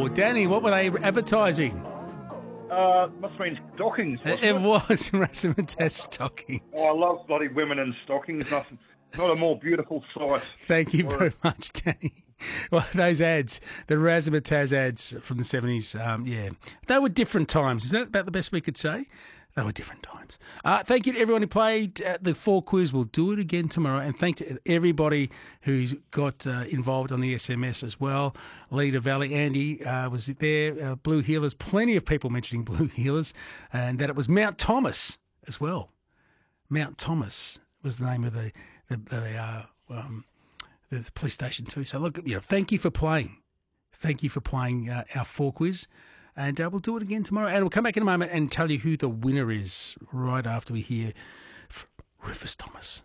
Danny, what were they advertising? Must have been stockings. It was razzmatazz stockings. Oh, I love bloody women in stockings. Nothing, not a more beautiful sight. Thank you very much, Danny. Well, those ads, the razzmatazz ads from the 70s, they were different times. Is that about the best we could say? They were different times. Thank you to everyone who played the 4 quiz. We'll do it again tomorrow. And thanks to everybody who's got involved on the SMS as well. Leader Valley, Andy was there. Blue Healers, plenty of people mentioning Blue Healers. And that it was Mount Thomas as well. Mount Thomas was the name of the police station too. So look, thank you for playing. Thank you for playing our 4 quiz. And we'll do it again tomorrow. And we'll come back in a moment and tell you who the winner is right after we hear Rufus Thomas.